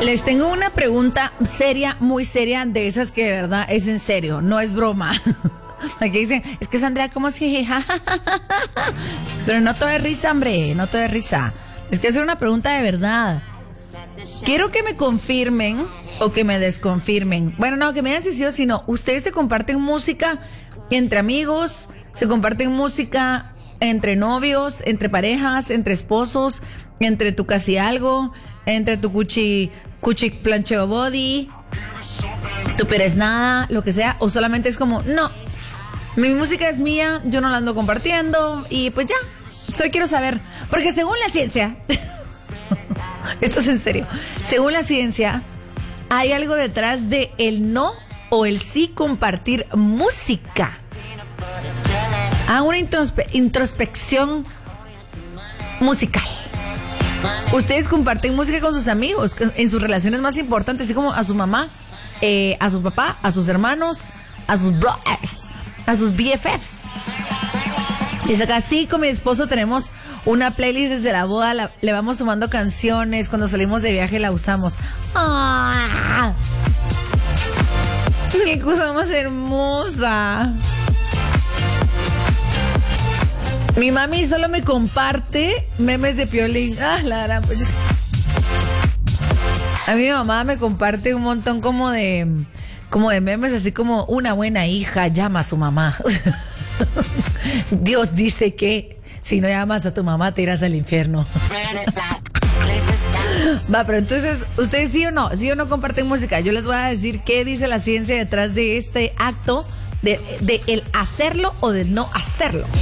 Les tengo una pregunta seria, muy seria, de esas que de verdad es en serio, no es broma. Aquí dicen, es que Sandra, ¿cómo es que? Pero no todo es risa, hombre, no todo es risa. Es que es una pregunta de verdad. Quiero que me confirmen o que me desconfirmen. Bueno, no, que me digan si sí o si no. ¿Ustedes se comparten música entre amigos? ¿Se comparten música entre novios, entre parejas, entre esposos, entre tu casi algo, entre tu cuchi plancheo body, tu Pérez nada, lo que sea? ¿O solamente es como, no, mi música es mía, yo no la ando compartiendo y pues ya, solo quiero saber? Porque según la ciencia, esto es en serio, según la ciencia, hay algo detrás de el no o el sí compartir música. Hagan una introspección musical. Ustedes comparten música con sus amigos, en sus relaciones más importantes, así como a su mamá, a su papá, a sus hermanos, a sus brothers, a sus BFFs. Y acá sí, con mi esposo tenemos una playlist desde la boda, le vamos sumando canciones, cuando salimos de viaje la usamos. ¡Ah! ¡Qué cosa más hermosa! Mi mami solo me comparte memes de Piolín. Ah, la gran pues. A mi mamá me comparte un montón como de memes, así como una buena hija llama a su mamá. Dios dice que si no llamas a tu mamá te irás al infierno. Va, pero entonces, ¿ustedes sí o no comparten música? Yo les voy a decir qué dice la ciencia detrás de este acto de el hacerlo o de no hacerlo.